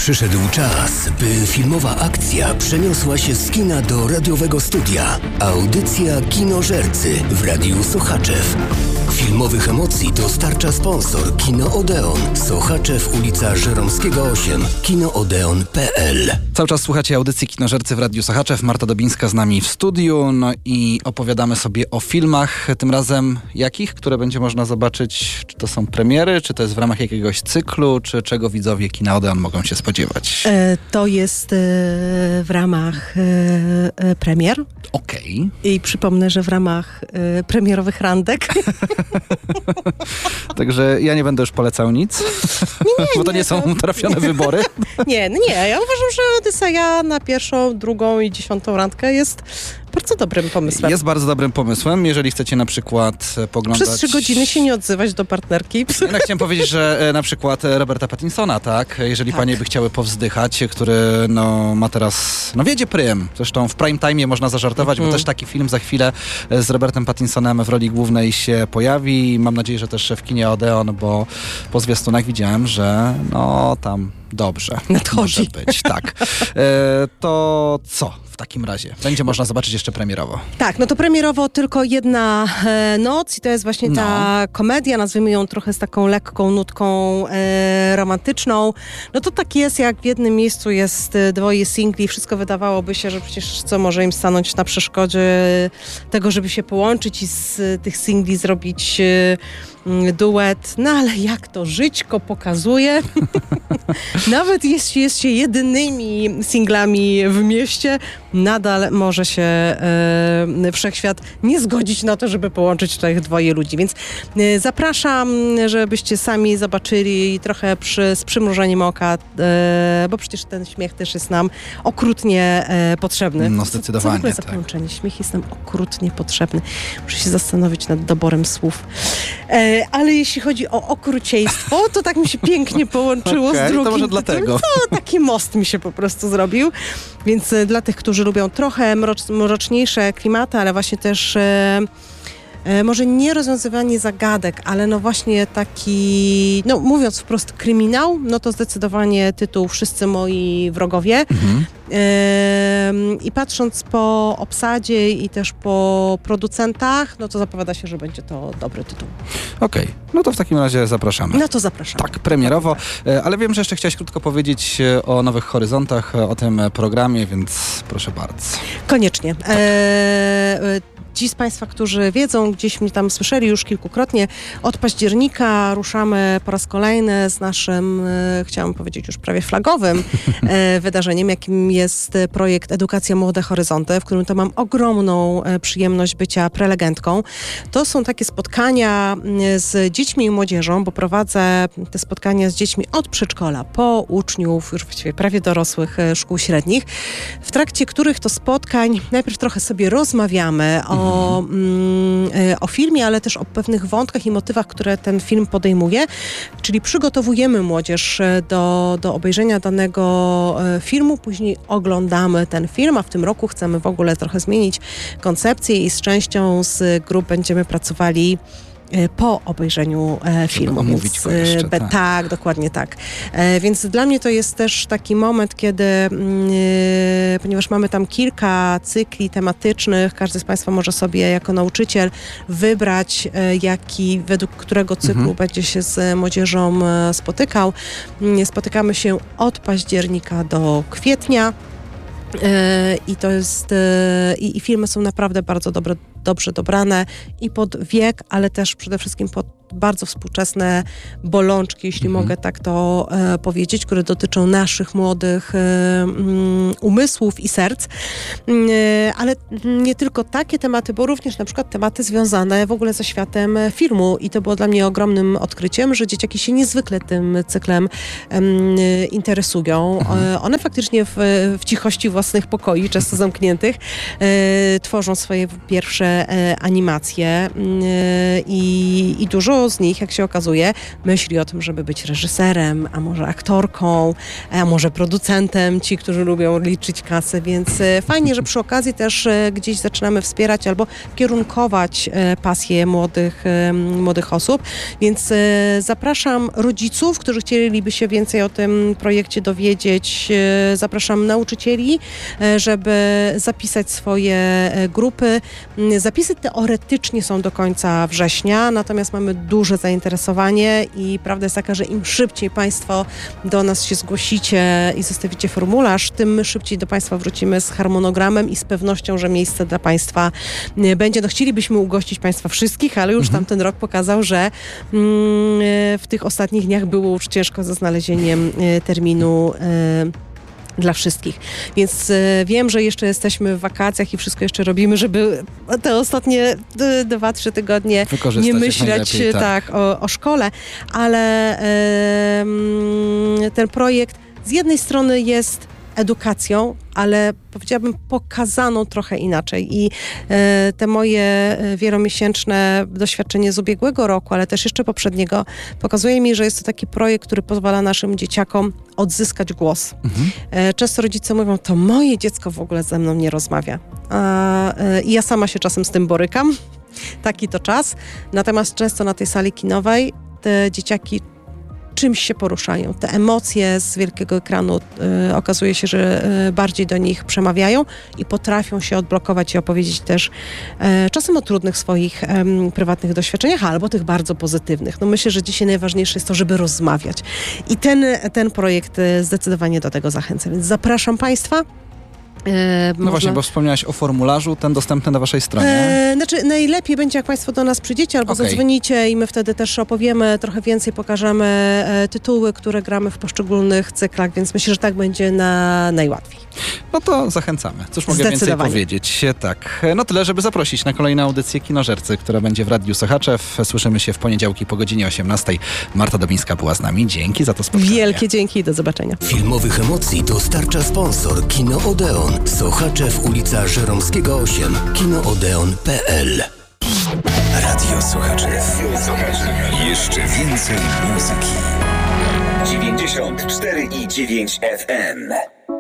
Przyszedł czas, by filmowa akcja przeniosła się z kina do radiowego studia. Audycja Kinożercy w Radiu Sochaczew. Filmowych emocji dostarcza sponsor Kino Odeon. Sochaczew, ulica Żeromskiego 8. kinoodeon.pl. Cały czas słuchacie audycji Kinożercy w Radiu Sochaczew. Marta Dobińska z nami w studiu. No i opowiadamy sobie o filmach. Tym razem jakich? Które będzie można zobaczyć? Czy to są premiery? Czy to jest w ramach jakiegoś cyklu? Czy czego widzowie Kina Odeon mogą się spodziewać? To jest w ramach premier. Okej. I przypomnę, że w ramach premierowych randek. Także ja nie będę już polecał nic, bo to nie są trafione wybory. Nie. Ja uważam, że Odyseja na pierwszą, drugą i 10. randkę jest bardzo dobrym pomysłem. Jest bardzo dobrym pomysłem, jeżeli chcecie na przykład poglądać... Przez 3 godziny się nie odzywać do partnerki. Ja chciałem powiedzieć, że na przykład Roberta Pattinsona, tak? Jeżeli panie by chciały powzdychać, który ma teraz, wiedzie prym. Zresztą w prime time można zażartować, bo też taki film za chwilę z Robertem Pattinsonem w roli głównej się pojawi. Mam nadzieję, że też w kinie Odeon, bo po zwiastunach widziałem, że tam dobrze nadchodzi. Może być. Tak. To co w takim razie? Będzie można zobaczyć jeszcze premierowo. Tak, to premierowo tylko jedna noc i to jest właśnie ta komedia, nazwijmy ją trochę z taką lekką nutką romantyczną. To tak jest, jak w jednym miejscu jest 2 singli. Wszystko wydawałoby się, że przecież co może im stanąć na przeszkodzie tego, żeby się połączyć i z tych singli zrobić duet. Ale jak to żyćko pokazuje, nawet jeśli jest się jedynymi singlami w mieście, nadal może się wszechświat nie zgodzić na to, żeby połączyć tych 2 ludzi. Więc zapraszam, żebyście sami zobaczyli trochę z przymrużeniem oka, bo przecież ten śmiech też jest nam okrutnie potrzebny. Zdecydowanie. Co za połączenie? Śmiech jest nam okrutnie potrzebny. Muszę się zastanowić nad doborem słów. Ale jeśli chodzi o okrucieństwo, to tak mi się pięknie połączyło z drugim. To może dlatego. Taki most mi się po prostu zrobił. Więc dla tych, którzy lubią trochę mroczniejsze klimaty, ale właśnie też może nie rozwiązywanie zagadek, ale właśnie taki, mówiąc wprost kryminał, to zdecydowanie tytuł Wszyscy moi wrogowie. I patrząc po obsadzie i też po producentach, to zapowiada się, że będzie to dobry tytuł. Okej. To w takim razie zapraszamy. To zapraszamy. Tak, premierowo. Ale wiem, że jeszcze chciałaś krótko powiedzieć o Nowych Horyzontach, o tym programie, więc proszę bardzo. Koniecznie. Ci z Państwa, którzy wiedzą, gdzieś mnie tam słyszeli już kilkukrotnie, od października ruszamy po raz kolejny z naszym, chciałam powiedzieć już prawie flagowym wydarzeniem, jakim jest projekt Edukacja Młode Horyzonty, w którym to mam ogromną przyjemność bycia prelegentką. To są takie spotkania z dziećmi i młodzieżą, bo prowadzę te spotkania z dziećmi od przedszkola po uczniów, już właściwie prawie dorosłych szkół średnich, w trakcie których to spotkań najpierw trochę sobie rozmawiamy o filmie, ale też o pewnych wątkach i motywach, które ten film podejmuje. Czyli przygotowujemy młodzież do obejrzenia danego filmu, później oglądamy ten film, a w tym roku chcemy w ogóle trochę zmienić koncepcję i z częścią z grup będziemy pracowali po obejrzeniu filmu. Omówić go jeszcze, tak, dokładnie tak. Więc dla mnie to jest też taki moment, kiedy, ponieważ mamy tam kilka cykli tematycznych, każdy z Państwa może sobie jako nauczyciel wybrać, według którego cyklu będzie się z młodzieżą spotykał. Spotykamy się od października do kwietnia. I to jest i filmy są naprawdę bardzo dobrze dobrane i pod wiek, ale też przede wszystkim pod bardzo współczesne bolączki, jeśli mogę tak to powiedzieć, które dotyczą naszych młodych umysłów i serc. Ale nie tylko takie tematy, bo również na przykład tematy związane w ogóle ze światem filmu i to było dla mnie ogromnym odkryciem, że dzieciaki się niezwykle tym cyklem interesują. One faktycznie w cichości własnych pokoi, często zamkniętych, tworzą swoje pierwsze animacje i dużo z nich, jak się okazuje, myśli o tym, żeby być reżyserem, a może aktorką, a może producentem, ci, którzy lubią liczyć kasę, więc fajnie, że przy okazji też gdzieś zaczynamy wspierać albo kierunkować pasje młodych osób, więc zapraszam rodziców, którzy chcieliby się więcej o tym projekcie dowiedzieć, zapraszam nauczycieli, żeby zapisać swoje grupy. Zapisy teoretycznie są do końca września, natomiast mamy duże zainteresowanie i prawda jest taka, że im szybciej Państwo do nas się zgłosicie i zostawicie formularz, tym my szybciej do Państwa wrócimy z harmonogramem i z pewnością, że miejsce dla Państwa będzie. No chcielibyśmy ugościć Państwa wszystkich, ale już tamten rok pokazał, że w tych ostatnich dniach było już ciężko ze znalezieniem terminu dla wszystkich. Więc wiem, że jeszcze jesteśmy w wakacjach i wszystko jeszcze robimy, żeby te ostatnie 2-3 tygodnie nie myśleć o szkole, ale ten projekt z jednej strony jest edukacją, ale powiedziałabym pokazaną trochę inaczej i te moje wielomiesięczne doświadczenie z ubiegłego roku, ale też jeszcze poprzedniego, pokazuje mi, że jest to taki projekt, który pozwala naszym dzieciakom odzyskać głos. Często rodzice mówią, to moje dziecko w ogóle ze mną nie rozmawia. I ja sama się czasem z tym borykam. Taki to czas. Natomiast często na tej sali kinowej te dzieciaki czymś się poruszają. Te emocje z wielkiego ekranu okazuje się, że bardziej do nich przemawiają i potrafią się odblokować i opowiedzieć też czasem o trudnych swoich prywatnych doświadczeniach, albo tych bardzo pozytywnych. No myślę, że dzisiaj najważniejsze jest to, żeby rozmawiać. I ten projekt zdecydowanie do tego zachęca. Więc zapraszam Państwa. Właśnie, bo wspomniałaś o formularzu, ten dostępny na waszej stronie. Znaczy najlepiej będzie, jak Państwo do nas przyjdziecie albo zadzwonicie i my wtedy też opowiemy trochę więcej, pokażemy tytuły, które gramy w poszczególnych cyklach, więc myślę, że tak będzie najłatwiej. No to zachęcamy. Cóż mogę więcej powiedzieć? Tak. No tyle, żeby zaprosić na kolejną audycję Kinożercy, która będzie w Radiu Sochaczew. Słyszymy się w poniedziałki po godzinie 18. Marta Dobińska była z nami. Dzięki za to spotkanie. Wielkie dzięki i do zobaczenia. Filmowych emocji dostarcza sponsor Kino Odeon. Sochaczew, ulica Żeromskiego 8. kinoodeon.pl. Radio Sochaczew. Jeszcze więcej muzyki. 94,9 FM.